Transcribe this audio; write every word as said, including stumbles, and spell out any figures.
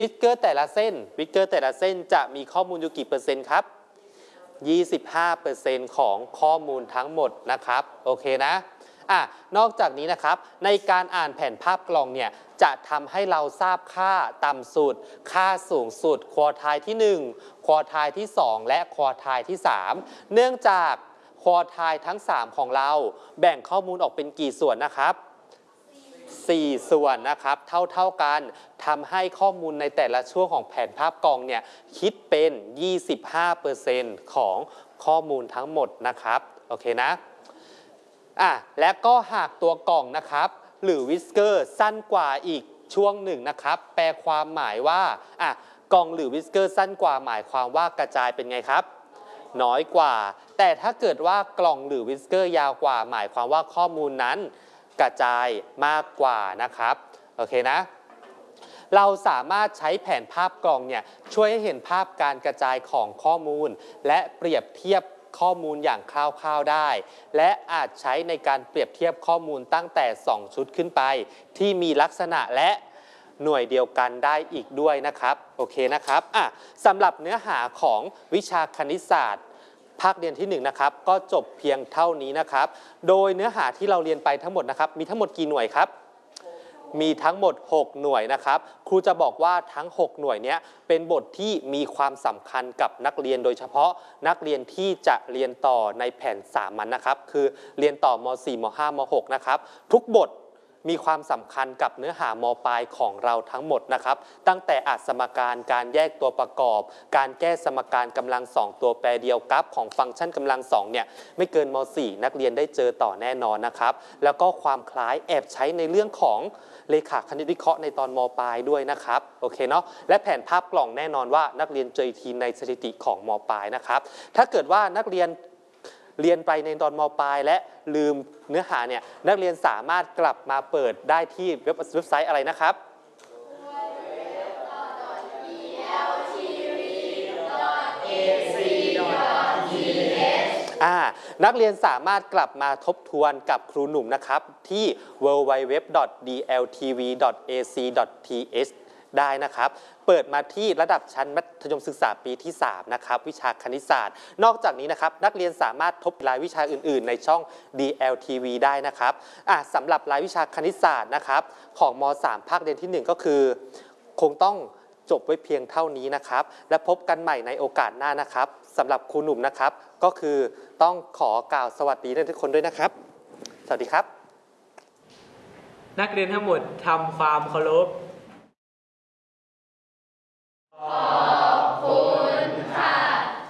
วิกเกอร์แต่ละเส้นวิกเกอร์แต่ละเส้นจะมีข้อมูลอยู่กี่เปอร์เซ็นต์ครับ ยี่สิบห้าเปอร์เซ็นต์ ของข้อมูลทั้งหมดนะครับโอเคนะอ่ะนอกจากนี้นะครับในการอ่านแผนภาพกล่องเนี่ยจะทำให้เราทราบค่าต่ำสุดค่าสูงสุดควอไทล์ที่หนึ่งควอไทล์ที่สองและควอไทล์ที่สามเนื่องจากควอไทล์ทั้งสามของเราแบ่งข้อมูลออกเป็นกี่ส่วนนะครับสี่ส่วนนะครับเท่าๆกันทำให้ข้อมูลในแต่ละช่วงของแผนภาพกล่องเนี่ยคิดเป็น ยี่สิบห้าเปอร์เซ็นต์ ของข้อมูลทั้งหมดนะครับโอเคนะอ่ะและก็หากตัวกล่องนะครับหรือวิสเกอร์สั้นกว่าอีกช่วงหนึ่งนะครับแปลความหมายว่าอ่ะกล่องหรือวิสเกอร์สั้นกว่าหมายความว่ากระจายเป็นไงครับน้อยกว่าแต่ถ้าเกิดว่ากล่องหรือวิสเกอร์ยาวกว่าหมายความว่าข้อมูลนั้นกระจายมากกว่านะครับโอเคนะเราสามารถใช้แผนภาพกล่องเนี่ยช่วยให้เห็นภาพการกระจายของข้อมูลและเปรียบเทียบข้อมูลอย่างคร่าวๆได้และอาจใช้ในการเปรียบเทียบข้อมูลตั้งแต่สองชุดขึ้นไปที่มีลักษณะและหน่วยเดียวกันได้อีกด้วยนะครับโอเคนะครับอ่ะสำหรับเนื้อหาของวิชาคณิตศาสตร์ภาคเรียนที่หนึ่งนะครับก็จบเพียงเท่านี้นะครับโดยเนื้อหาที่เราเรียนไปทั้งหมดนะครับมีทั้งหมดกี่หน่วยครับมีทั้งหมดหกหน่วยนะครับครูจะบอกว่าทั้งหกหน่วยนี้เป็นบทที่มีความสำคัญกับนักเรียนโดยเฉพาะนักเรียนที่จะเรียนต่อในแผนสามัญนะครับคือเรียนต่อม.สี่ ม.ห้า ม.หก นะครับทุกบทมีความสำคัญกับเนื้อหาม.ปลายของเราทั้งหมดนะครับตั้งแต่อัดสมการการแยกตัวประกอบการแก้สมการกำลังสองตัวแปรเดียวกราฟของฟังก์ชันกำลังสองเนี่ยไม่เกินม.สี่ นักเรียนได้เจอต่อแน่นอนนะครับแล้วก็ความคล้ายแอบใช้ในเรื่องของเลขาคณิตวิเคราะห์ในตอนม.ปลายด้วยนะครับโอเคเนาะและแผนภาพกล่องแน่นอนว่านักเรียนเจอทีในสถิติของม.ปลายนะครับถ้าเกิดว่านักเรียนเรียนไปในตอนม.ปลายและลืมเนื้อหาเนี่ยนักเรียนสามารถกลับมาเปิดได้ที่เว็บเว็บไซต์อะไรนะครับอ่านักเรียนสามารถกลับมาทบทวนกับครูหนุ่มนะครับที่ ดับเบิลยู ดับเบิลยู ดับเบิลยู ดอท ดี แอล ที วี ดอท เอ ซี ดอท ที เอช ได้นะครับเปิดมาที่ระดับชั้นมัธยมศึกษาปีที่สามนะครับวิชาคณิตศาสตร์นอกจากนี้นะครับนักเรียนสามารถทบรายวิชาอื่นๆในช่อง ดี แอล ที วี ได้นะครับอ่ะสำหรับรายวิชาคณิตศาสตร์นะครับของม.สาม ภาคเรียนที่หนึ่งก็คือคงต้องจบไว้เพียงเท่านี้นะครับและพบกันใหม่ในโอกาสหน้านะครับสำหรับครูหนุ่มนะครับก็คือต้องขอกล่าวสวัสดีทุกคนด้วยนะครับสวัสดีครับนักเรียนทั้งหมดทำความเคารพ